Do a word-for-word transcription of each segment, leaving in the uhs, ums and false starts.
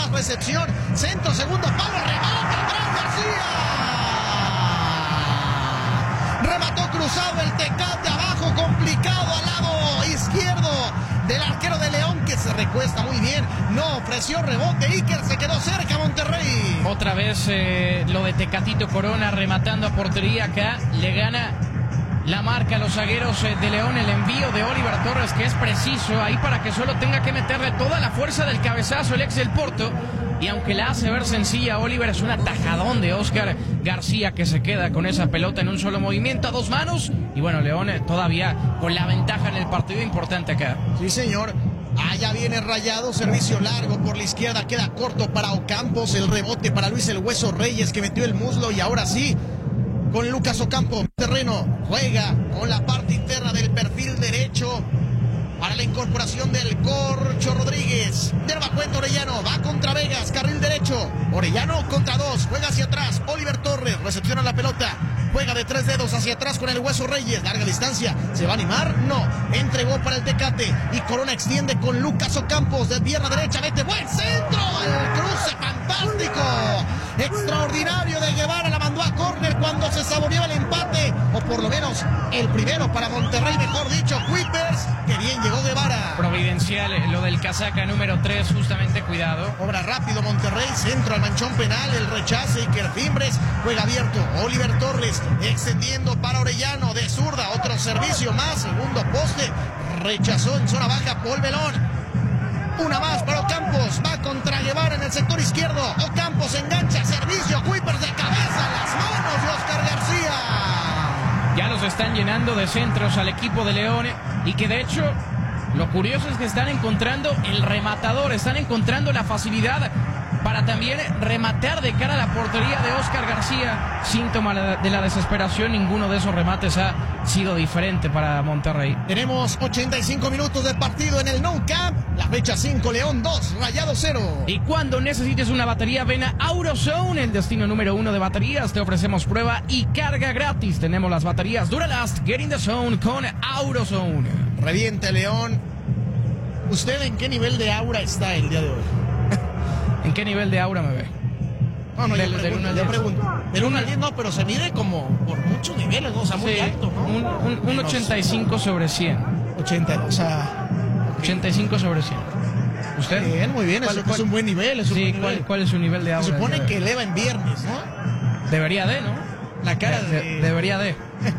más recepción. Centro, segundo palo, remate, Abraham García. Remató cruzado el Tecate abajo, complicado al lado izquierdo del arquero de León, que se recuesta muy bien. No ofreció rebote. Iker se quedó cerca, Monterrey. Otra vez eh, lo de Tecatito Corona rematando a portería. Acá le gana la marca a los zagueros eh, de León. El envío de Oliver Torres, que es preciso ahí para que solo tenga que meterle toda la fuerza del cabezazo el ex del Porto. Y aunque la hace ver sencilla, Oliver, es un atajadón de Oscar García, que se queda con esa pelota en un solo movimiento a dos manos. Y bueno, León eh, todavía con la ventaja en el partido, importante acá. Sí, señor. Allá viene Rayado, servicio largo por la izquierda, queda corto para Ocampos, el rebote para Luis el Hueso Reyes, que metió el muslo, y ahora sí, con Lucas Ocampo, terreno, juega con la parte interna del perfil derecho, para la incorporación del Corcho Rodríguez. De nueva cuenta Orellano, va contra Vegas, carril derecho, Orellano contra dos, juega hacia atrás, Oliver Torres, recepciona la pelota, juega de tres dedos hacia atrás con el Hueso Reyes, larga distancia, ¿se va a animar? No, entregó para el Tecate, y Corona extiende con Lucas Ocampos, de pierna derecha, mete buen centro, el cruce fantástico, extraordinario de Guevara, la mandó a córner cuando se saboreaba el empate, o por lo menos el primero para Monterrey, mejor dicho, Kuipers, que bien llegó Guevara. Providencial, lo del casaca número tres, justamente, cuidado. Obra rápido Monterrey, centro al manchón penal, el rechace, Iker Fimbres, juega abierto, Oliver Torres, extendiendo para Orellano, de zurda, otro servicio más, segundo poste, rechazó en zona baja Paul Belón. Una más para Ocampos, va contra Guevara en el sector izquierdo, Ocampos engancha, servicio, Kuipers de cabeza, las manos de Oscar García. Ya los están llenando de centros al equipo de León, y que de hecho lo curioso es que están encontrando el rematador, están encontrando la facilidad para también rematear de cara a la portería de Oscar García. Síntoma de la desesperación, ninguno de esos remates ha sido diferente para Monterrey. Tenemos ochenta y cinco minutos de partido en el Nou Camp, la fecha cinco, León dos, Rayado cero. Y cuando necesites una batería, ven a AutoZone, el destino número uno de baterías. Te ofrecemos prueba y carga gratis. Tenemos las baterías Duralast, Get in the Zone con AutoZone. Reviente León. ¿Usted en qué nivel de aura está el día de hoy? ¿En qué nivel de aura me ve? No, no, del, yo pregunto, del yo pregunto. Del uno al diez no, pero se mide como por muchos niveles, ¿no? O sea, muy sí, alto, ¿no? Un, un, un ochenta y cinco sobre cien. ochenta, o sea... ochenta y cinco sobre cien. ¿Usted? Bien, muy bien, ¿Cuál, es, cuál, es un buen nivel. Es un sí, buen nivel. ¿cuál, ¿cuál es su nivel de aura? Se supone que eleva en viernes, ¿no? Debería de, ¿no? La cara de... de debería de.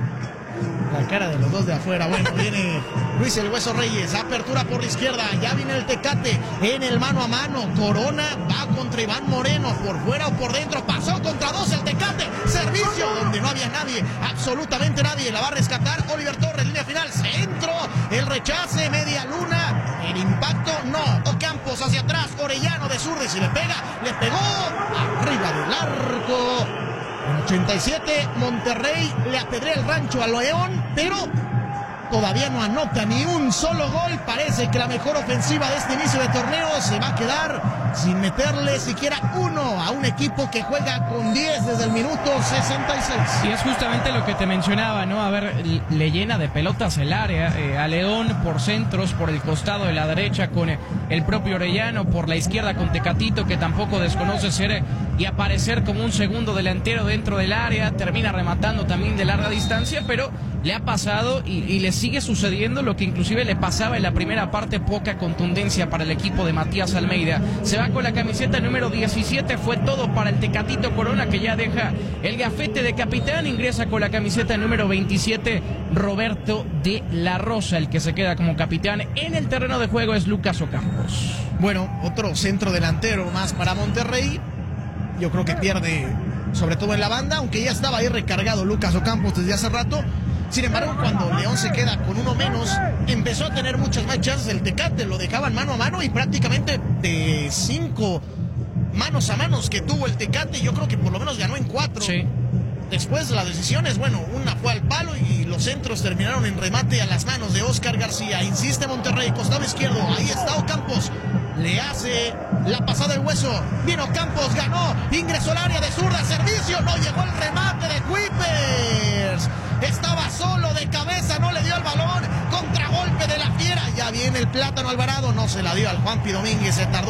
La cara de los dos de afuera. Bueno, viene Luis el Hueso Reyes, apertura por la izquierda, ya viene el Tecate en el mano a mano, Corona va contra Iván Moreno, por fuera o por dentro, pasó contra dos el Tecate, servicio donde no había nadie, absolutamente nadie, la va a rescatar Oliver Torres, línea final, centro, el rechace, media luna, el impacto no, Ocampos hacia atrás, Orellano de zurda, y si le pega, le pegó arriba del arco. En ochenta y siete, Monterrey le apedrea el rancho a León, pero todavía no anota ni un solo gol. Parece que la mejor ofensiva de este inicio de torneo se va a quedar sin meterle siquiera uno a un equipo que juega con diez desde el minuto sesenta y seis. Y es justamente lo que te mencionaba, ¿no? A ver, le llena de pelotas el área eh, a León por centros, por el costado de la derecha con el propio Orellano, por la izquierda con Tecatito, que tampoco desconoce ser y aparecer como un segundo delantero dentro del área, termina rematando también de larga distancia, pero le ha pasado y, y le sigue sucediendo lo que inclusive le pasaba en la primera parte, poca contundencia para el equipo de Matías Almeida. Se va con la camiseta número diecisiete, fue todo para el Tecatito Corona, que ya deja el gafete de capitán, ingresa con la camiseta número veintisiete, Roberto de la Rosa, el que se queda como capitán en el terreno de juego es Lucas Ocampos. Bueno, otro centro delantero más para Monterrey. Yo creo que pierde, sobre todo en la banda, aunque ya estaba ahí recargado Lucas Ocampos desde hace rato. Sin embargo, cuando León se queda con uno menos, empezó a tener muchas más chances el Tecate, lo dejaban mano a mano y prácticamente de cinco manos a manos que tuvo el Tecate, yo creo que por lo menos ganó en cuatro. Sí. Después las decisiones, bueno, una fue al palo y los centros terminaron en remate a las manos de Oscar García. Insiste Monterrey, costado izquierdo, ahí está Ocampos. Le hace la pasada el Hueso. Viene Ocampos, ganó, ingresó al área de zurda, servicio, no llegó el remate de Kuipers. Estaba solo de cabeza, no le dio el balón, contragolpe de la fiera. Ya viene el Plátano Alvarado, no se la dio al Juanpi Domínguez, se tardó un montón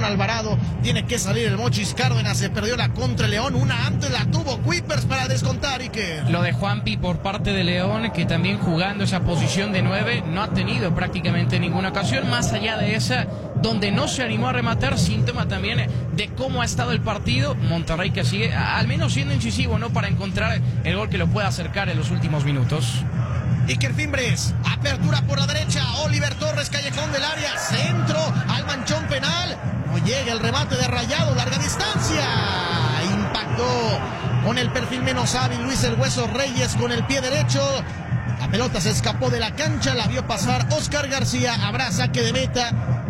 León Alvarado. Tiene que salir el Mochis Cárdenas. Se perdió la contra León. Una antes la tuvo Kuipers para descontar. Y que lo de Juanpi por parte de León, que también jugando esa posición de nueve no ha tenido prácticamente ninguna ocasión. Más allá de esa, donde no se animó a rematar, síntoma también de cómo ha estado el partido. Monterrey que sigue al menos siendo incisivo, ¿no?, para encontrar el gol que lo pueda acercar en los últimos minutos. Iker Fimbres, apertura por la derecha, Oliver Torres, callejón del área, centro al manchón penal, no llega el remate de Rayado, larga distancia, impactó con el perfil menos hábil Luis el Hueso Reyes con el pie derecho, la pelota se escapó de la cancha, la vio pasar Oscar García, habrá saque de meta.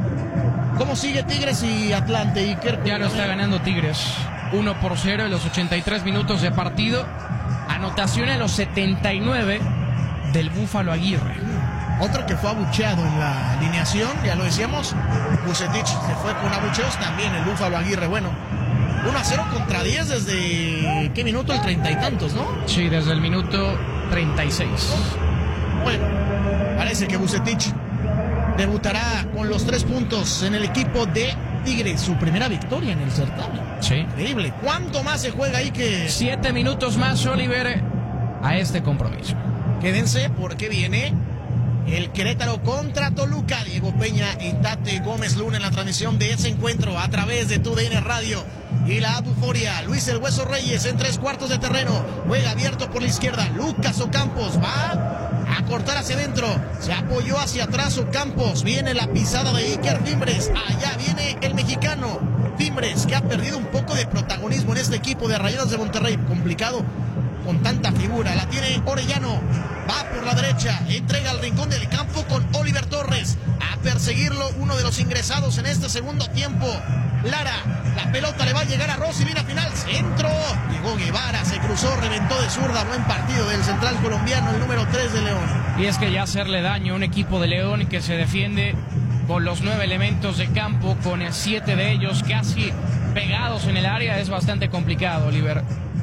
¿Cómo sigue Tigres y Atlante, Iker? Ya lo está ganando Tigres, uno por cero en los ochenta y tres minutos de partido, anotación en los setenta y nueve del Búfalo Aguirre. Otro que fue abucheado en la alineación, ya lo decíamos, Vucetich se fue con abucheos, también el Búfalo Aguirre. Bueno, uno a cero contra diez desde, ¿qué minuto? El treinta y tantos, ¿no? Sí, desde el minuto treinta y seis. Bueno, parece que Vucetich debutará con los tres puntos en el equipo de Tigres, su primera victoria en el certamen. Sí. Increíble. ¿Cuánto más se juega ahí que...? Siete minutos más, Oliver, a este compromiso. Quédense porque viene el Querétaro contra Toluca. Diego Peña y Tate Gómez Luna en la transmisión de ese encuentro a través de tu D N Radio y la App Euforia. Luis el Hueso Reyes en tres cuartos de terreno. Juega abierto por la izquierda. Lucas Ocampos va a cortar hacia adentro. Se apoyó hacia atrás Ocampos. Viene la pisada de Iker Fimbres. Allá viene el mexicano Fimbres, que ha perdido un poco de protagonismo en este equipo de Rayados de Monterrey. Complicado con tanta figura, la tiene Orellano, va por la derecha, entrega al rincón del campo con Oliver Torres, a perseguirlo uno de los ingresados en este segundo tiempo, Lara, la pelota le va a llegar a Rossi, línea final, centro, llegó Guevara, se cruzó, reventó de zurda, buen partido del central colombiano, el número tres de León. Y es que ya hacerle daño a un equipo de León que se defiende con los nueve elementos de campo, con siete de ellos casi pegados en el área, es bastante complicado, Oliver.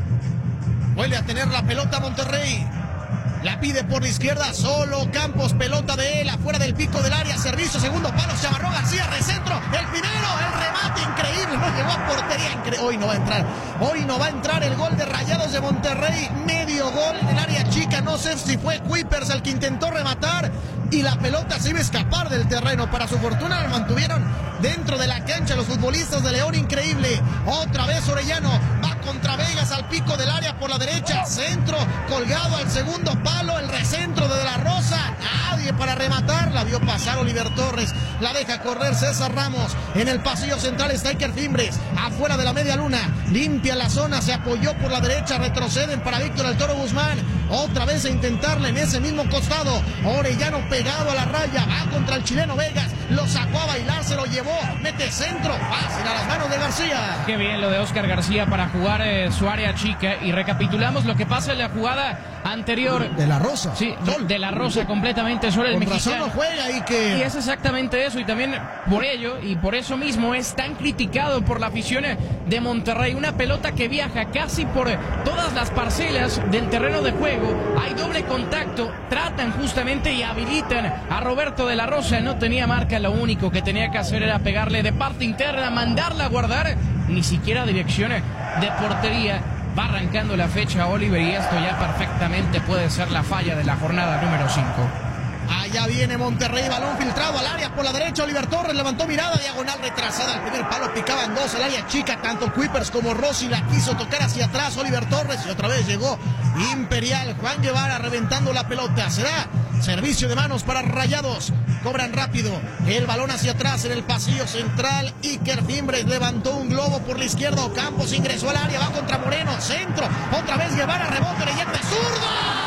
Vuelve a tener la pelota Monterrey. La pide por la izquierda, solo Campos, pelota de él, afuera del pico del área, servicio, segundo palo, se amarró García, recentro, el primero, el remate increíble, no llegó a portería, incre hoy no va a entrar, hoy no va a entrar el gol de Rayados de Monterrey, medio gol en el área chica, no sé si fue Kuipers el que intentó rematar y la pelota se iba a escapar del terreno, para su fortuna lo mantuvieron dentro de la cancha los futbolistas de León, increíble, otra vez Orellano, va contra Vegas al pico del área por la derecha, centro, colgado al segundo palo, el recentro de De La Rosa, nadie para rematar, la vio pasar Oliver Torres, la deja correr César Ramos, en el pasillo central está Iker Fimbres, afuera de la media luna, limpia la zona, se apoyó por la derecha, retroceden para Víctor El Toro Guzmán, otra vez a intentarle en ese mismo costado, Orellano pegado a la raya, va contra el chileno Vegas, lo sacó a bailar, se lo llevó, mete centro, fácil a las manos de García. Qué bien lo de Oscar García para jugar eh, su área chica, y recapitulamos lo que pasa en la jugada anterior. De La Rosa. Sí, de, de La Rosa completamente sobre el Con mexicano. razón no juega y que... Y es exactamente eso, y también por ello, y por eso mismo es tan criticado por la afición de Monterrey. Una pelota que viaja casi por todas las parcelas del terreno de juego. Hay doble contacto, tratan justamente y habilitan a Roberto de La Rosa. No tenía marca, lo único que tenía que hacer era pegarle de parte interna, mandarla a guardar, ni siquiera dirección de portería. Va arrancando la fecha Oliver y esto ya perfectamente puede ser la falla de la jornada número cinco. Allá viene Monterrey, balón filtrado al área por la derecha, Oliver Torres levantó mirada, diagonal retrasada, al primer palo picaban dos, el área chica, tanto Kuipers como Rossi la quiso tocar hacia atrás, Oliver Torres, y otra vez llegó Imperial, Juan Guevara reventando la pelota, será servicio de manos para Rayados, cobran rápido, el balón hacia atrás en el pasillo central, Iker Fimbres levantó un globo por la izquierda, Campos ingresó al área, va contra Moreno, centro, otra vez Guevara, rebote, le llega de zurda.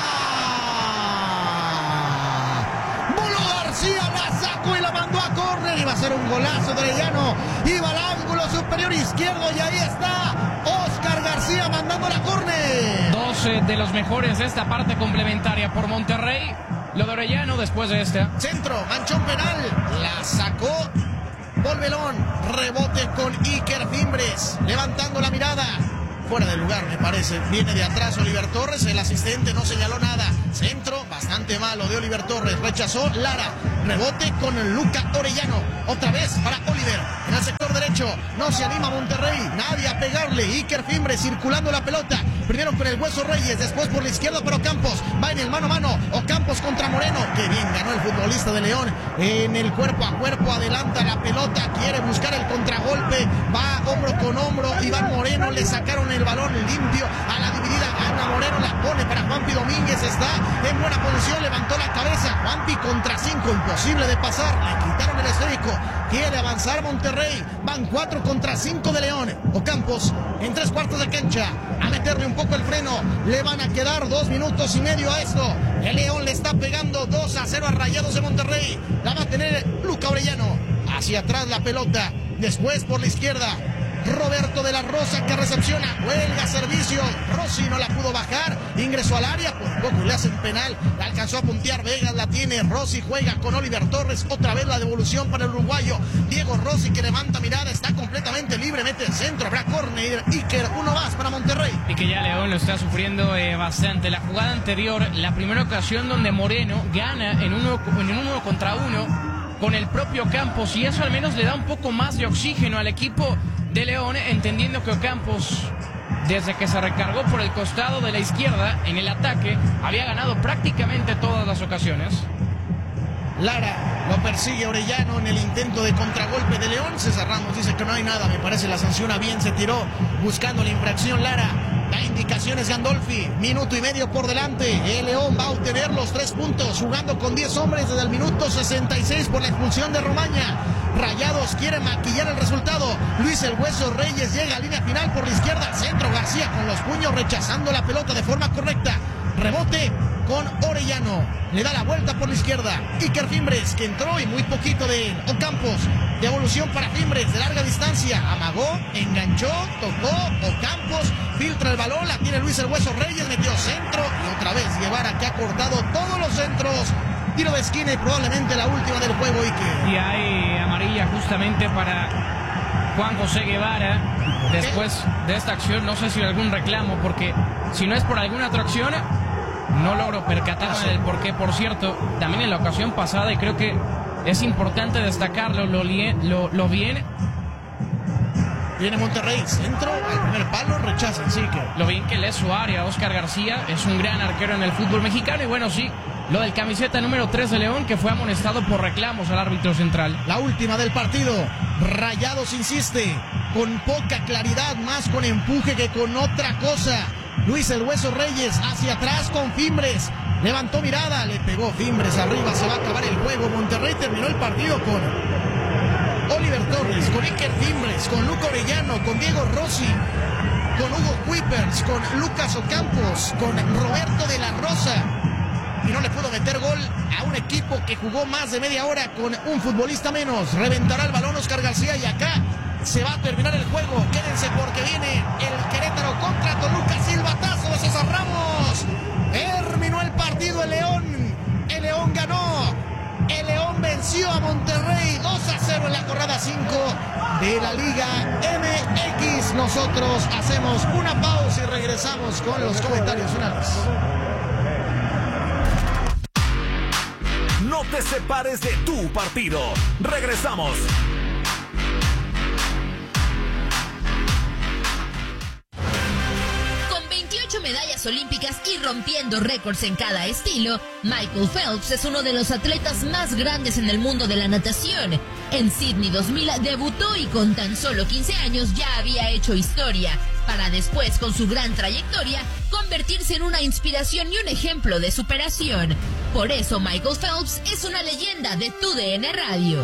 García la sacó y la mandó a córner, iba a ser un golazo de Orellano, iba al ángulo superior izquierdo y ahí está Oscar García mandando la córner. doce de los mejores de esta parte complementaria por Monterrey, lo de Orellano después de esta. Centro, manchón penal, la sacó Volvelón, rebote con Iker Fimbres, levantando la mirada. Fuera del lugar, me parece. Viene de atrás Oliver Torres. El asistente no señaló nada. Centro, bastante malo de Oliver Torres. Rechazó Lara. Rebote con Luca Orellano. Otra vez para Oliver. En el sector de derecho. No se anima Monterrey. Nadie a pegarle. Iker Fimbres circulando la pelota. Primero con el Hueso Reyes, después por la izquierda para Ocampos. Va en el mano a mano. Ocampos contra Moreno. Qué bien ganó el futbolista de León. En el cuerpo a cuerpo adelanta la pelota. Quiere buscar el contragolpe. Va hombro con hombro. Iván Moreno, le sacaron el balón limpio a la dividida. Gana Moreno, la pone para Juanpi Domínguez. Está en buena posición. Levantó la cabeza. Juanpi contra cinco. Imposible de pasar. Le quitaron el esférico. Quiere avanzar Monterrey. Van cuatro contra cinco de León. Ocampos en tres cuartos de cancha. A meterle un poco el freno. Le van a quedar dos minutos y medio a esto. El León le está pegando dos a cero a Rayados de Monterrey. La va a tener Luca Orellano. Hacia atrás la pelota. Después por la izquierda. Roberto de la Rosa que recepciona, huelga servicio, Rossi no la pudo bajar, ingresó al área, por poco le hacen penal, la alcanzó a puntear Vegas, la tiene, Rossi juega con Oliver Torres, otra vez la devolución para el uruguayo, Diego Rossi que levanta mirada, está completamente libre, mete el centro, habrá córner, Iker, uno más para Monterrey. Y que ya León lo está sufriendo eh, bastante, la jugada anterior, la primera ocasión donde Moreno gana en uno, en uno contra uno con el propio Ocampos y eso al menos le da un poco más de oxígeno al equipo de León, entendiendo que Ocampos, desde que se recargó por el costado de la izquierda en el ataque, había ganado prácticamente todas las ocasiones. Lara lo persigue Orellano en el intento de contragolpe de León. César Ramos dice que no hay nada, me parece la sanciona bien, se tiró buscando la infracción Lara. Da indicaciones Gandolfi, minuto y medio por delante. El León va a obtener los tres puntos, jugando con diez hombres desde el minuto sesenta y seis por la expulsión de Romaña. Rayados quiere maquillar el resultado. Luis el Hueso Reyes llega a línea final por la izquierda. Centro García con los puños rechazando la pelota de forma correcta. Rebote con Orellano. Le da la vuelta por la izquierda. Iker Fimbres que entró y muy poquito de Ocampos. Devolución para Fimbres de larga distancia. Amagó, enganchó, tocó. Ocampos filtra el balón. La tiene Luis el Hueso Reyes. Metió centro y otra vez Guevara que ha cortado todos los centros. Tiro de esquina y probablemente la última del juego. Iker. Y hay amarilla justamente para Juan José Guevara. Después de esta acción, no sé si hay algún reclamo, porque si no es por alguna otra acción, no logro percatarme del por qué. Por cierto, también en la ocasión pasada, y creo que es importante destacarlo, lo, lo, lo bien. Viene Monterrey, centro, al primer palo, rechaza, así que... Lo bien que lee su área, Oscar García, es un gran arquero en el fútbol mexicano, y bueno, sí, lo del camiseta número tres de León, que fue amonestado por reclamos al árbitro central. La última del partido, Rayados insiste, con poca claridad, más con empuje que con otra cosa. Luis el Hueso Reyes hacia atrás con Fimbres, levantó mirada, le pegó Fimbres arriba, se va a acabar el juego. Monterrey terminó el partido con Oliver Torres, con Iker Fimbres, con Luca Orellano, con Diego Rossi, con Hugo Kuipers, con Lucas Ocampos, con Roberto de la Rosa. Y no le pudo meter gol a un equipo que jugó más de media hora con un futbolista menos. Reventará el balón Oscar García y acá se va a terminar el juego. Quédense porque viene el Querétaro contra Toluca. Silbatazo de César Ramos. Terminó el partido el León. El León ganó. El León venció a Monterrey dos a cero en la jornada cinco de la Liga M X. Nosotros hacemos una pausa y regresamos con los comentarios finales. No te separes de tu partido. Regresamos. Medallas olímpicas y rompiendo récords en cada estilo, Michael Phelps es uno de los atletas más grandes en el mundo de la natación. En Sydney dos mil debutó y con tan solo quince años ya había hecho historia, para después, con su gran trayectoria, convertirse en una inspiración y un ejemplo de superación. Por eso Michael Phelps es una leyenda de Tu D N Radio.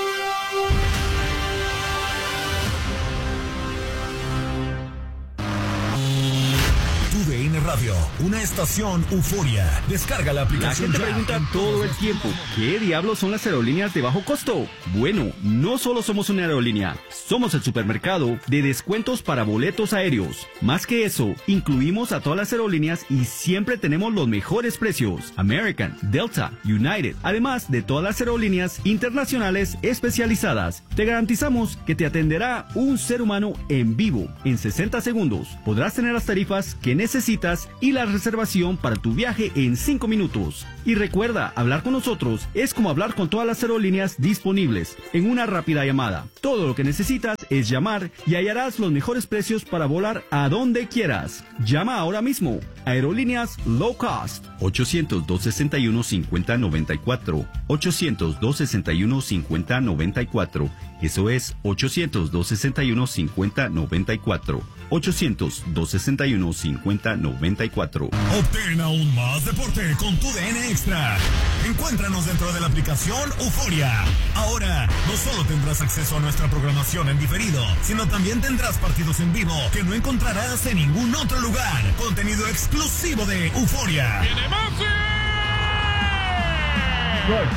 Tu D N Radio, una estación euforia. Descarga la aplicación. La gente pregunta todo el tiempo, ¿qué diablos son las aerolíneas de bajo costo? Bueno, no solo somos una aerolínea, somos el supermercado de descuentos para boletos aéreos. Más que eso, incluimos a todas las aerolíneas y siempre tenemos los mejores precios. American, Delta, United, además de todas las aerolíneas internacionales especializadas. Te garantizamos que te atenderá un ser humano en vivo en sesenta segundos. Podrás tener las tarifas que necesitas dólares y la reservación para tu viaje en cinco minutos. Y recuerda, hablar con nosotros es como hablar con todas las aerolíneas disponibles en una rápida llamada. Todo lo que necesitas es llamar y hallarás los mejores precios para volar a donde quieras. Llama ahora mismo. Aerolíneas Low Cost. ochocientos, dos sesenta y uno, cincuenta noventa y cuatro. ochocientos, dos sesenta y uno, cincuenta noventa y cuatro. Eso es ochocientos, dos sesenta y uno, cincuenta noventa y cuatro. ochocientos, dos sesenta y uno, cincuenta noventa y cuatro. Obtén aún más deporte con tu D N Extra. Encuéntranos dentro de la aplicación Euforia. Ahora, no solo tendrás acceso a nuestra programación en diferido, sino también tendrás partidos en vivo que no encontrarás en ningún otro lugar. Contenido exclusivo de Euforia. ¡Viene Messi! ¡Gol!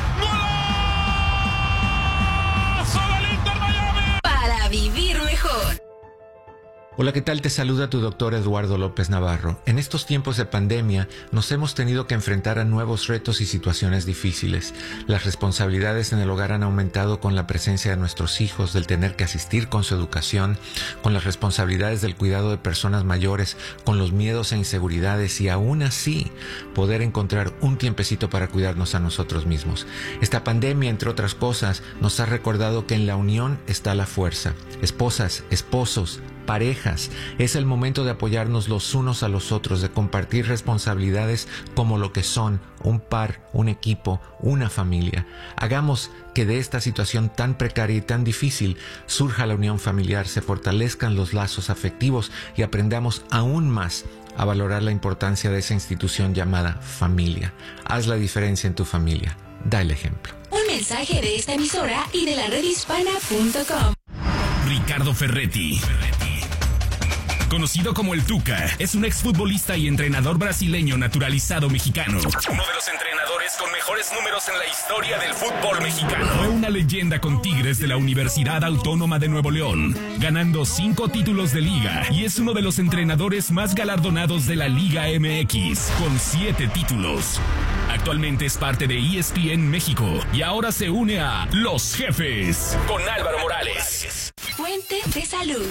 ¡Golazo del Inter Miami! Para vivir mejor. Hola, ¿qué tal? Te saluda tu doctor Eduardo López Navarro. En estos tiempos de pandemia nos hemos tenido que enfrentar a nuevos retos y situaciones difíciles. Las responsabilidades en el hogar han aumentado con la presencia de nuestros hijos, del tener que asistir con su educación, con las responsabilidades del cuidado de personas mayores, con los miedos e inseguridades y aún así poder encontrar un tiempecito para cuidarnos a nosotros mismos. Esta pandemia, entre otras cosas, nos ha recordado que en la unión está la fuerza. Esposas, esposos, parejas, es el momento de apoyarnos los unos a los otros, de compartir responsabilidades como lo que son un par, un equipo, una familia. Hagamos que de esta situación tan precaria y tan difícil surja la unión familiar, se fortalezcan los lazos afectivos y aprendamos aún más a valorar la importancia de esa institución llamada familia. Haz la diferencia en tu familia. Da el ejemplo. Un mensaje de esta emisora y de la red hispana punto com. Ricardo Ferretti. Conocido como el Tuca, es un exfutbolista y entrenador brasileño naturalizado mexicano. Uno de los entrenadores con mejores números en la historia del fútbol mexicano. Fue una leyenda con Tigres de la Universidad Autónoma de Nuevo León, ganando cinco títulos de liga, y es uno de los entrenadores más galardonados de la Liga M X, con siete títulos. Actualmente es parte de E S P N México y ahora se une a Los Jefes con Álvaro Morales. Fuente de salud.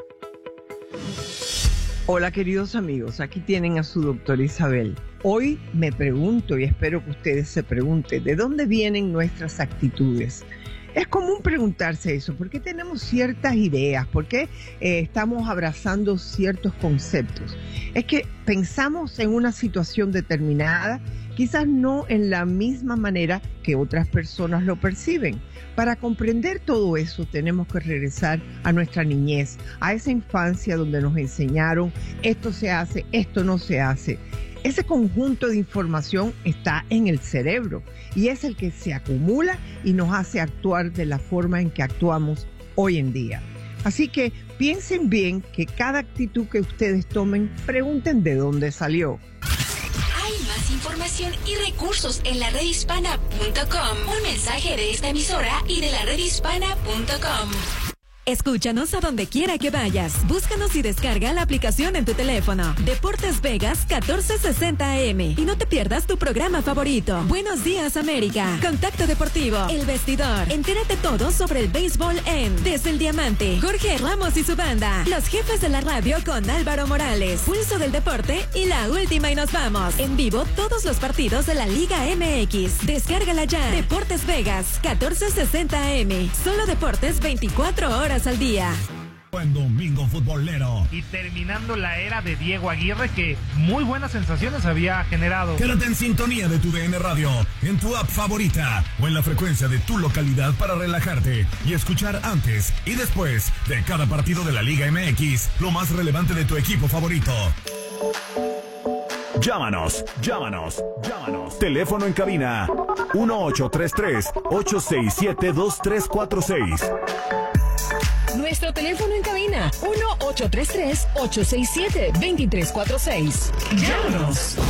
Hola queridos amigos, aquí tienen a su doctora Isabel. Hoy me pregunto y espero que ustedes se pregunten, ¿de dónde vienen nuestras actitudes? Es común preguntarse eso, ¿por qué tenemos ciertas ideas? ¿Por qué eh, estamos abrazando ciertos conceptos? Es que pensamos en una situación determinada, quizás no en la misma manera que otras personas lo perciben. Para comprender todo eso tenemos que regresar a nuestra niñez, a esa infancia donde nos enseñaron esto se hace, esto no se hace. Ese conjunto de información está en el cerebro y es el que se acumula y nos hace actuar de la forma en que actuamos hoy en día. Así que piensen bien que cada actitud que ustedes tomen, pregunten de dónde salió. Hay más información y recursos en la red hispana punto com. Un mensaje de esta emisora y de la red hispana punto com. Escúchanos a donde quiera que vayas. Búscanos y descarga la aplicación en tu teléfono. Deportes Vegas catorce sesenta A M. Y no te pierdas tu programa favorito. Buenos días, América. Contacto Deportivo. El Vestidor. Entérate todo sobre el béisbol en Desde el Diamante. Jorge Ramos y su banda. Los Jefes de la Radio con Álvaro Morales. Pulso del Deporte y la última y nos vamos. En vivo todos los partidos de la Liga M X. Descárgala ya. Deportes Vegas catorce sesenta A M. Solo deportes veinticuatro horas al día. Buen domingo futbolero. Y terminando la era de Diego Aguirre, que muy buenas sensaciones había generado. Quédate en sintonía de tu D N Radio, en tu app favorita o en la frecuencia de tu localidad para relajarte y escuchar antes y después de cada partido de la Liga M X lo más relevante de tu equipo favorito. Llámanos, llámanos, llámanos. Teléfono en cabina uno ocho tres tres, ocho seis siete, dos tres cuatro seis. Nuestro teléfono en cabina uno ocho tres tres, ocho seis siete, dos tres cuatro seis. Llámanos.